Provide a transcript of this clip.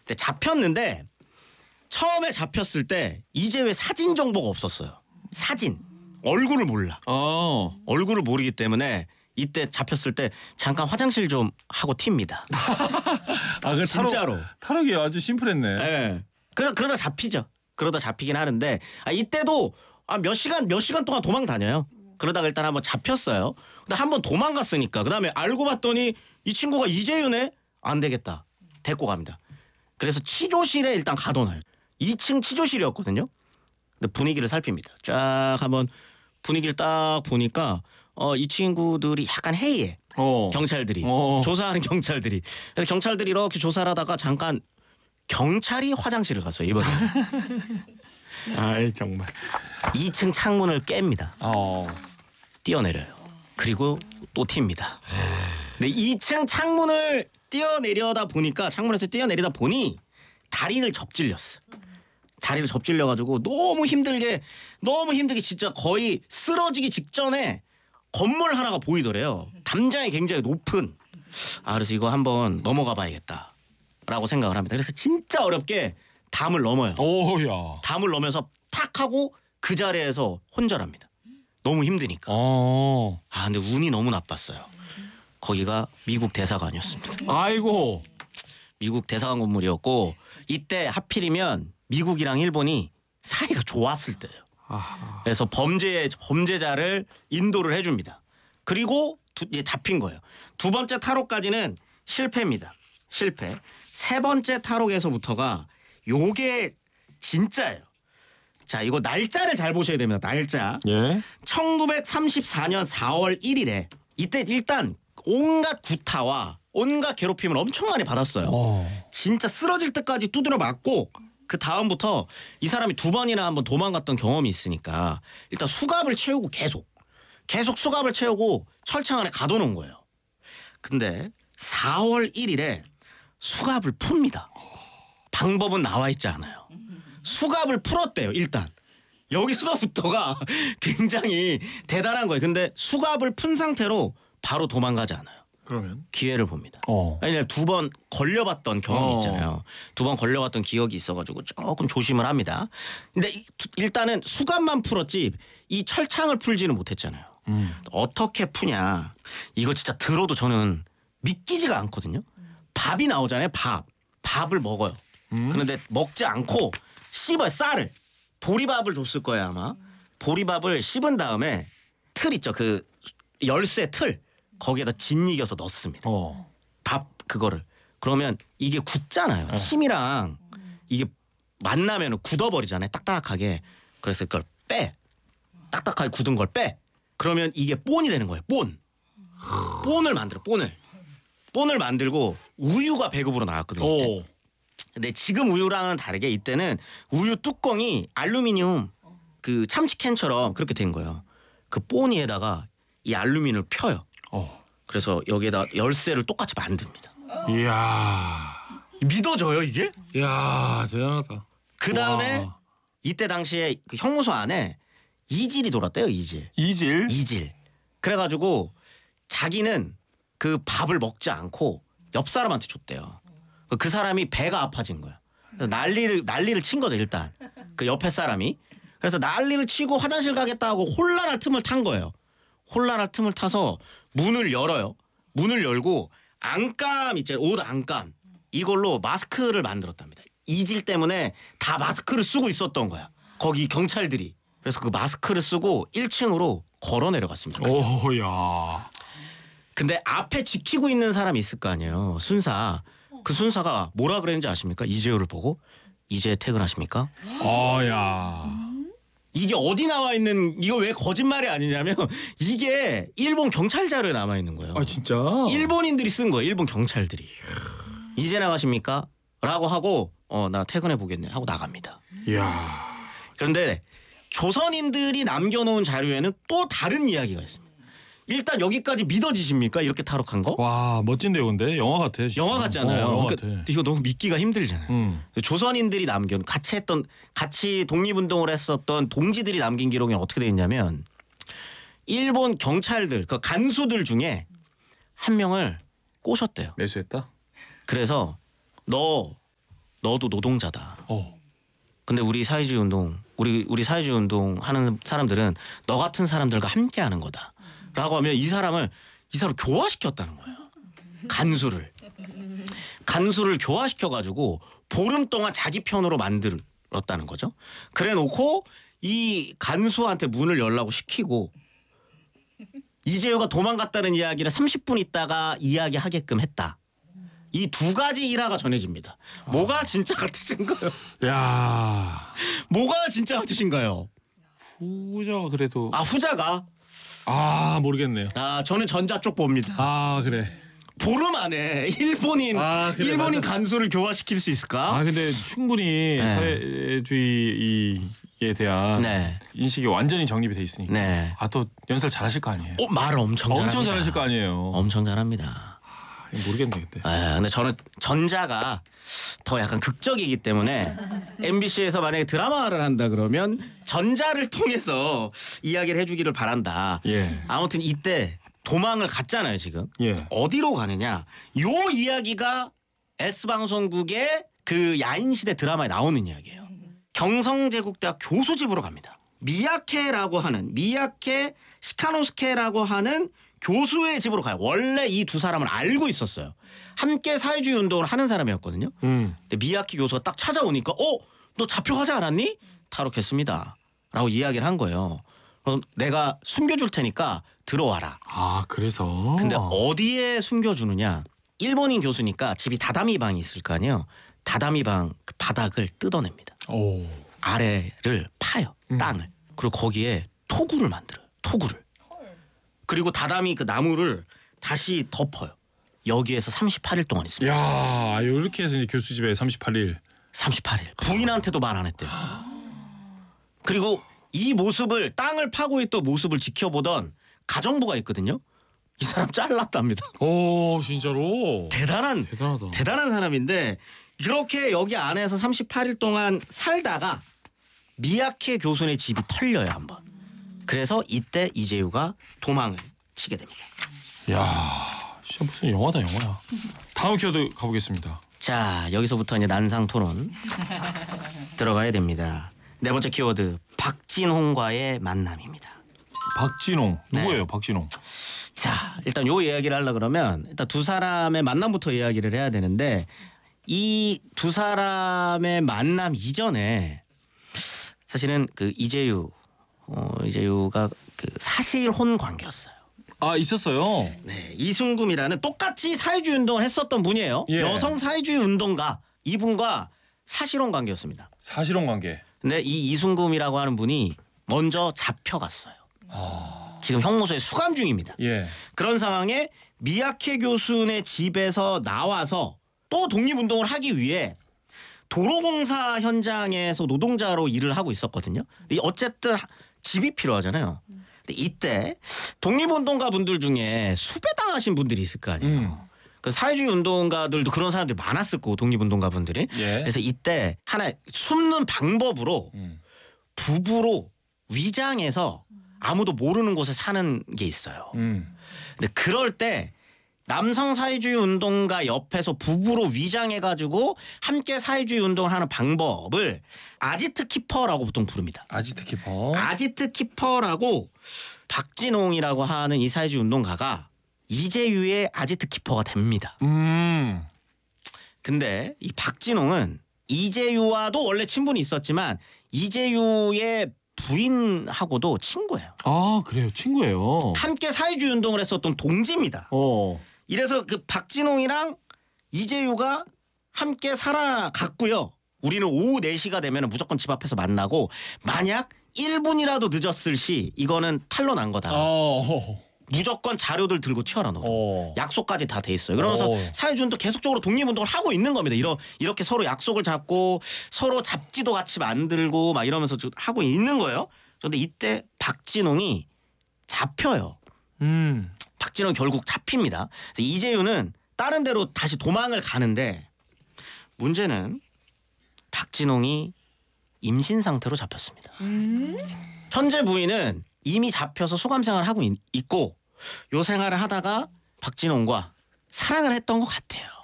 근데 잡혔는데 처음에 잡혔을 때 이제 왜 사진 정보가 없었어요. 사진. 얼굴을 몰라. 얼굴을 모르기 때문에 이때 잡혔을 때 잠깐 화장실 좀 하고 튑니다. 그 진짜로. 탈옥이 아주 심플했네. 네. 그러다 잡히죠. 그러다 잡히긴 하는데 이때도 몇 시간 동안 도망 다녀요. 그러다가 일단 한번 잡혔어요. 근데 한번 도망갔으니까 그다음에 알고 봤더니 이 친구가 이재윤에 안 되겠다. 데리고 갑니다. 그래서 치조실에 일단 가둬놔요. 2층 치조실이었거든요. 근데 분위기를 살핍니다. 쫙 한번 분위기를 딱 보니까 이 친구들이 약간 해이해. 경찰들이. 조사하는 경찰들이. 그래서 경찰들이 이렇게 조사를 하다가 잠깐 경찰이 화장실을 갔어요. 이번에. 아이 정말. 2층 창문을 깹니다. 뛰어내려요. 그리고 또 튑니다. 근데 2층 창문을 창문에서 뛰어내리다 보니 다리를 접질렸어. 다리를 접질려가지고 너무 힘들게 진짜 거의 쓰러지기 직전에 건물 하나가 보이더래요. 담장이 굉장히 높은. 그래서 이거 한번 넘어가 봐야겠다라고 생각을 합니다. 그래서 진짜 어렵게 담을 넘어요. 오야. 담을 넘어서 탁 하고 그 자리에서 혼절합니다. 너무 힘드니까. 근데 운이 너무 나빴어요. 거기가 미국 대사관이었습니다. 아이고. 미국 대사관 건물이었고 이때 하필이면 미국이랑 일본이 사이가 좋았을 때예요. 그래서 범죄자를 인도를 해줍니다. 그리고 잡힌 거예요. 두 번째 탈옥까지는 실패입니다. 실패. 세 번째 탈옥에서부터가 요게 진짜예요. 자, 이거 날짜를 잘 보셔야 됩니다. 날짜. 예. 1934년 4월 1일에 이때 일단 온갖 구타와 온갖 괴롭힘을 엄청 많이 받았어요. 진짜 쓰러질 때까지 두드려 맞고 그 다음부터 이 사람이 두 번이나 한번 도망갔던 경험이 있으니까 일단 수갑을 채우고 계속 수갑을 채우고 철창 안에 가둬놓은 거예요. 근데 4월 1일에 수갑을 풉니다. 방법은 나와 있지 않아요. 수갑을 풀었대요. 일단 여기서부터가 굉장히 대단한 거예요. 근데 수갑을 푼 상태로 바로 도망가지 않아요. 그러면 기회를 봅니다. 왜냐면 두 번 걸려봤던 경험이 있잖아요. 두 번 걸려봤던 기억이 있어가지고 조금 조심을 합니다. 근데 일단은 수갑만 풀었지 이 철창을 풀지는 못했잖아요. 어떻게 푸냐. 이거 진짜 들어도 저는 믿기지가 않거든요. 밥이 나오잖아요. 밥을 먹어요. 그런데 먹지 않고 씹어요. 쌀을. 보리밥을 줬을 거예요 아마. 보리밥을 씹은 다음에 틀 있죠. 그 열쇠 틀. 거기에다 짓이겨서 넣습니다. 밥 그거를. 그러면 이게 굳잖아요. 침이랑 이게 만나면 굳어버리잖아요. 딱딱하게. 그래서 그걸 빼. 딱딱하게 굳은 걸 빼. 그러면 이게 본이 되는 거예요. 본을 만들어. 본을 만들고 우유가 배급으로 나왔거든요. 이때. 근데 지금 우유랑은 다르게 이때는 우유 뚜껑이 알루미늄 그 참치캔처럼 그렇게 된 거예요. 그 본위에다가 이 알루미늄을 펴요. 그래서 여기에다 열쇠를 똑같이 만듭니다. 이야. 믿어져요 이게? 이야 대단하다. 그 다음에 이때 당시에 그 형무소 안에 이질이 돌았대요. 이질. 그래가지고 자기는 그 밥을 먹지 않고 옆 사람한테 줬대요. 그 사람이 배가 아파진 거야. 그래서 난리를 친 거죠 일단. 그 옆에 사람이. 그래서 난리를 치고 화장실 가겠다 하고 혼란할 틈을 탄 거예요. 혼란할 틈을 타서 문을 열어요. 문을 열고 안감 있잖아요. 옷 안감. 이걸로 마스크를 만들었답니다. 이질 때문에 다 마스크를 쓰고 있었던 거야. 거기 경찰들이. 그래서 그 마스크를 쓰고 1층으로 걸어 내려갔습니다. 오야. 근데 앞에 지키고 있는 사람이 있을 거 아니에요. 순사. 그 순사가 뭐라 그랬는지 아십니까? 이재호를 보고 이제 퇴근하십니까? 야. 이게 어디 나와 있는 이거 왜 거짓말이 아니냐면 이게 일본 경찰 자료에 남아 있는 거예요. 진짜? 일본인들이 쓴 거예요. 일본 경찰들이. 이제 나가십니까? 라고 하고 나 퇴근해 보겠네 하고 나갑니다. 이야. 그런데 조선인들이 남겨놓은 자료에는 또 다른 이야기가 있습니다. 일단 여기까지 믿어지십니까? 이렇게 탈옥한 거? 와 멋진 내용인데 영화 같아. 진짜. 영화 같잖아요. 영화 그러니까 같아. 이거 너무 믿기가 힘들잖아요. 조선인들이 남긴 같이 독립운동을 했었던 동지들이 남긴 기록에 어떻게 돼 있냐면 일본 경찰들 그 간수들 중에 한 명을 꼬셨대요. 매수했다? 그래서 너 너도 노동자다. 근데 우리 사회주의 운동 하는 사람들은 너 같은 사람들과 함께 하는 거다라고 하면 이 사람을 교화시켰다는 거예요. 간수를 교화시켜가지고 보름 동안 자기 편으로 만들었다는 거죠. 그래놓고 이 간수한테 문을 열라고 시키고 이재유가 도망갔다는 이야기를 30분 있다가 이야기하게끔 했다. 이 두 가지 일화가 전해집니다. 뭐가 진짜 같으신가요? 야, 뭐가 진짜 같으신가요? 후자가 그래도 후자가? 모르겠네요. 저는 전자 쪽 봅니다. 그래. 보름 안에 일본인 맞아. 간수를 교화시킬 수 있을까? 근데 충분히 사회주의에 대한 인식이 완전히 정립이 돼 있으니까. 또 연설 잘하실 거 아니에요. 말 엄청 잘하실 거 아니에요. 엄청 잘합니다. 모르겠네 그때. 근데 저는 전자가 더 약간 극적이기 때문에 MBC에서 만약에 드라마를 한다 그러면 전자를 통해서 이야기를 해주기를 바란다. 아무튼 이때 도망을 갔잖아요 지금. 어디로 가느냐. 요 이야기가 S방송국의 그 야인시대 드라마에 나오는 이야기예요. 경성제국대학 교수집으로 갑니다. 미야케 시카노스케라고 하는 교수의 집으로 가요. 원래 이 두 사람을 알고 있었어요. 함께 사회주의 운동을 하는 사람이었거든요. 근데 미야케 교수가 딱 찾아오니까 너 잡혀가지 않았니? 탈옥했습니다. 라고 이야기를 한 거예요. 그래서 내가 숨겨줄 테니까 들어와라. 그래서? 근데 어디에 숨겨주느냐. 일본인 교수니까 집이 다다미 방이 있을 거 아니에요. 다다미 방 그 바닥을 뜯어냅니다. 아래를 파요. 땅을. 그리고 거기에 토구를 만들어요. 토구를. 그리고 다다미 그 나무를 다시 덮어요. 여기에서 38일 동안 있습니다. 야, 이렇게 해서 이제 교수집에 38일. 부인한테도 말 안 했대요. 그리고 이 모습을 땅을 파고 있던 모습을 지켜보던 가정부가 있거든요. 이 사람 잘랐답니다. 진짜로? 대단하다. 대단한 사람인데 그렇게 여기 안에서 38일 동안 살다가 미야케 교수의 집이 털려요 한번. 그래서 이때 이재유가 도망을 치게 됩니다. 야, 진짜 무슨 영화다 영화야. 다음 키워드 가보겠습니다. 자, 여기서부터 이제 난상 토론 들어가야 됩니다. 네 번째 키워드 박진홍과의 만남입니다. 박진홍 누구예요? 박진홍. 자, 일단 요 이야기를 하려 그러면 일단 두 사람의 만남부터 이야기를 해야 되는데 이 두 사람의 만남 이전에 사실은 그 이재유가 그 사실혼 관계였어요. 있었어요. 네, 이순금이라는 똑같이 사회주의 운동을 했었던 분이에요. 여성 사회주의 운동가 이분과 사실혼 관계였습니다. 사실혼 관계. 근데 이 이순금이라고 하는 분이 먼저 잡혀갔어요. 지금 형무소에 수감 중입니다. 그런 상황에 미야케 교수의 집에서 나와서 또 독립운동을 하기 위해 도로공사 현장에서 노동자로 일을 하고 있었거든요. 근데 어쨌든 집이 필요하잖아요. 근데 이때 독립운동가 분들 중에 수배당하신 분들이 있을 거 아니에요. 그 사회주의 운동가들도 그런 사람들이 많았을 거고 독립운동가 분들이. 그래서 이때 하나 숨는 방법으로 부부로 위장해서 아무도 모르는 곳에 사는 게 있어요. 근데 그럴 때 남성 사회주의 운동가 옆에서 부부로 위장해가지고 함께 사회주의 운동을 하는 방법을 아지트 키퍼라고 보통 부릅니다. 아지트 키퍼. 아지트 키퍼라고 박진홍이라고 하는 이 사회주의 운동가가 이재유의 아지트 키퍼가 됩니다. 근데 이 박진홍은 이재유와도 원래 친분이 있었지만 이재유의 부인하고도 친구예요. 그래요? 친구예요. 함께 사회주의 운동을 했었던 동지입니다. 이래서 그 박진홍이랑 이재유가 함께 살아갔고요. 우리는 오후 4시가 되면 무조건 집 앞에서 만나고 만약 1분이라도 늦었을 시 이거는 탄로난 거다. 무조건 자료들 들고 튀어나오고 약속까지 다 돼 있어요. 그러면서 사회주의 운동 계속적으로 독립운동을 하고 있는 겁니다. 이렇게 서로 약속을 잡고 서로 잡지도 같이 만들고 막 이러면서 하고 있는 거예요. 그런데 이때 박진홍이 잡혀요. 박진홍 결국 잡힙니다. 그래서 이재유는 다른 데로 다시 도망을 가는데 문제는 박진홍이 임신 상태로 잡혔습니다. 현재 부인은 이미 잡혀서 소감 생활을 하고 있고 요 생활을 하다가 박진홍과 사랑을 했던 것 같아요.